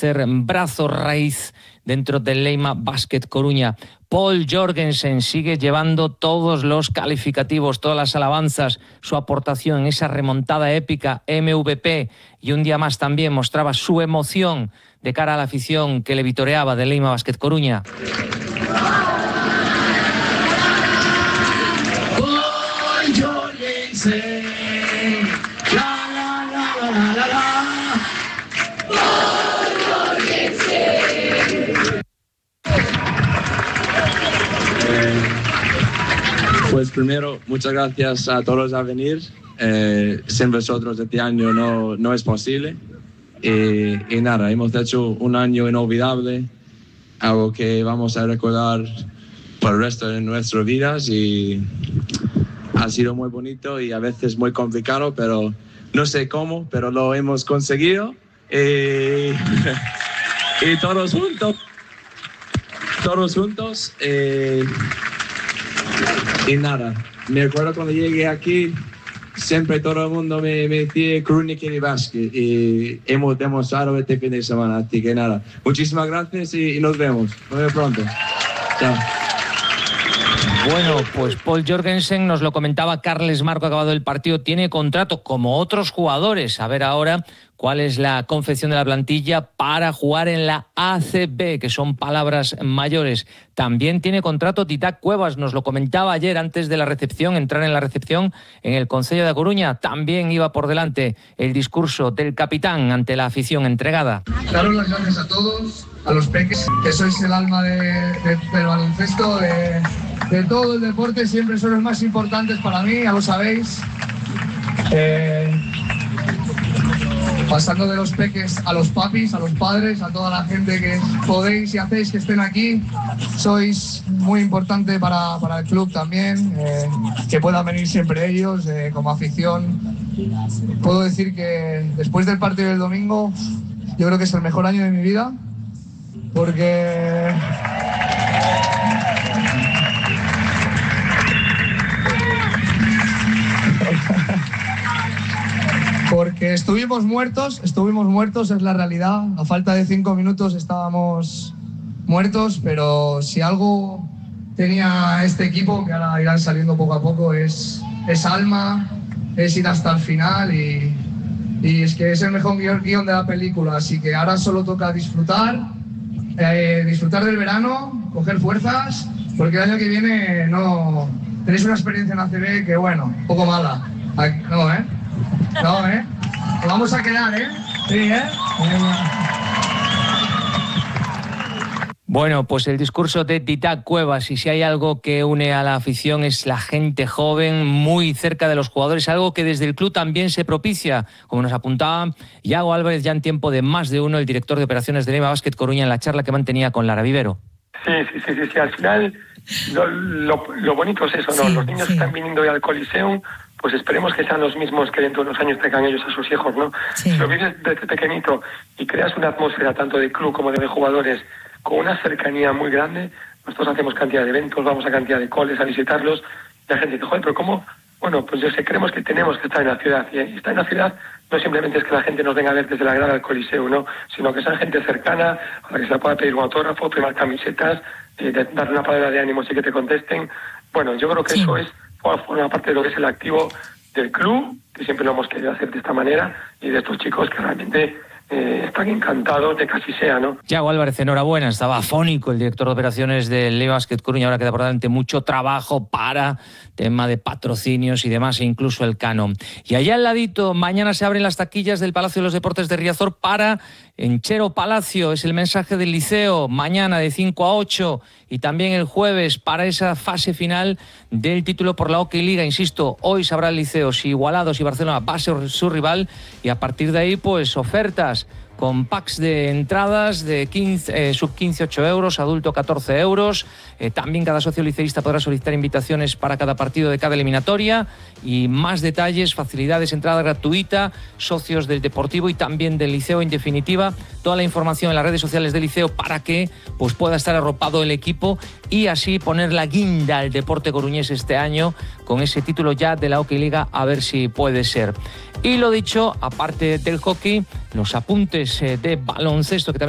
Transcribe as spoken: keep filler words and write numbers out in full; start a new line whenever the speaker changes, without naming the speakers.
hacer brazo raíz dentro del Leima Basket Coruña. Paul Jorgensen sigue llevando todos los calificativos, todas las alabanzas, su aportación en esa remontada épica M V P, y un día más también mostraba su emoción de cara a la afición que le vitoreaba del Leima Basket Coruña.
Paul Jorgensen, la la la la la la.
Pues primero, muchas gracias a todos a venir. Eh, sin vosotros este año no, no es posible. Y, y nada, hemos hecho un año inolvidable, algo que vamos a recordar por el resto de nuestras vidas, y ha sido muy bonito y a veces muy complicado, pero no sé cómo, pero lo hemos conseguido. Y, y todos juntos, todos juntos. Eh, Y nada, me acuerdo cuando llegué aquí, siempre todo el mundo me, me decía Coruña quiere básquet, y hemos demostrado este fin de semana. Así que nada, muchísimas gracias y, y nos vemos. Nos vemos pronto. Chao.
Bueno, pues Paul Jorgensen, nos lo comentaba Carles Marco acabado el partido, tiene contrato como otros jugadores. A ver ahora cuál es la confección de la plantilla para jugar en la A C B, que son palabras mayores. También tiene contrato Didac Cuevas, nos lo comentaba ayer antes de la recepción, entrar en la recepción en el Concello de Coruña. También iba por delante el discurso del capitán ante la afición entregada.
Daros las gracias a todos, a los peques, que sois el alma de, de, del baloncesto, de, de todo el deporte, siempre son los más importantes para mí, ya lo sabéis. Eh, pasando de los peques a los papis, a los padres, a toda la gente que podéis y hacéis que estén aquí, sois muy importante para, para el club también, eh, que puedan venir siempre ellos eh, como afición. Puedo decir que después del partido del domingo, yo creo que es el mejor año de mi vida, porque porque estuvimos muertos, estuvimos muertos, es la realidad. A falta de cinco minutos estábamos muertos, pero si algo tenía este equipo, que ahora irán saliendo poco a poco, es, es alma, es ir hasta el final, y, y es que es el mejor guión, guión de la película. Así que ahora solo toca disfrutar, eh, disfrutar del verano, coger fuerzas, porque el año que viene no tenéis una experiencia en A C B que, bueno, poco mala. No, ¿eh? No, ¿eh? Nos vamos a quedar, ¿eh? Sí, ¿eh?
Bueno, pues el discurso de Didac Cuevas, y si hay algo que une a la afición es la gente joven, muy cerca de los jugadores, algo que desde el club también se propicia, como nos apuntaba Iago Álvarez ya en tiempo de más de uno, el director de operaciones de Leima Basket Coruña, en la charla que mantenía con Lara Vivero.
Sí, sí, sí, sí, sí. Al final lo, lo, lo bonito es eso, ¿no? Sí, los niños sí. están viniendo hoy al Coliseum, pues esperemos que sean los mismos que dentro de unos años tengan ellos a sus hijos, ¿no? Sí. Si lo vives desde pequeñito y creas una atmósfera tanto de club como de jugadores con una cercanía muy grande, nosotros hacemos cantidad de eventos, vamos a cantidad de coles a visitarlos, y la gente dice, joder, pero ¿cómo? Bueno, pues yo sé, creemos que tenemos que estar en la ciudad, y estar en la ciudad no simplemente es que la gente nos venga a ver desde la grada del Coliseo, ¿no? Sino que sean gente cercana, a la que se la pueda pedir un autógrafo, firmar camisetas, eh, de, dar una palabra de ánimo y que te contesten. Bueno, yo creo que sí. eso es forma parte de lo que es el activo del club, que siempre lo hemos querido hacer de esta manera, y de estos chicos que realmente eh, están encantados de que así sea, ¿no?
Iago Álvarez, enhorabuena, estaba afónico el director de operaciones del Leima Basket Coruña, ahora queda por delante mucho trabajo para tema de patrocinios y demás, e incluso el canon. Y allá al ladito, mañana se abren las taquillas del Palacio de los Deportes de Riazor para Enchero Palacio, es el mensaje del Liceo, mañana de cinco a ocho, y también el jueves para esa fase final del título por la Hockey Liga. Insisto, hoy sabrá el Liceo si Igualados y Barcelona va a ser su rival, y a partir de ahí pues ofertas con packs de entradas de quince, eh, sub quince, ocho euros, adulto catorce euros. Eh, también cada socio liceísta podrá solicitar invitaciones para cada partido de cada eliminatoria, y más detalles, facilidades, entrada gratuita, socios del Deportivo y también del Liceo. En definitiva, toda la información en las redes sociales del Liceo para que pues, pueda estar arropado el equipo y así poner la guinda al deporte coruñés este año con ese título ya de la Hockey Liga, a ver si puede ser. Y lo dicho, aparte del hockey, los apuntes de baloncesto que también